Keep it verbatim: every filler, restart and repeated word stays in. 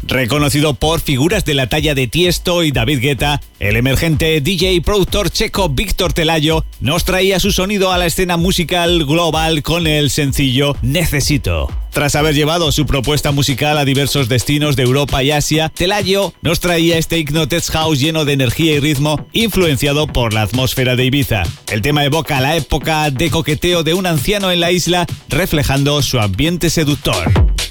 Reconocido por figuras de la talla de Tiesto y David Guetta, el emergente D J y productor checo Víctor Telayo nos traía su sonido a la escena musical global con el sencillo Necesito. Tras haber llevado su propuesta musical a diversos destinos de Europa y Asia, Telayo nos traía este Hypnotex House lleno de energía y ritmo, influenciado por la atmósfera de Ibiza. El tema evoca la época de coqueteo de un anciano en la isla, reflejando su ambiente seductor.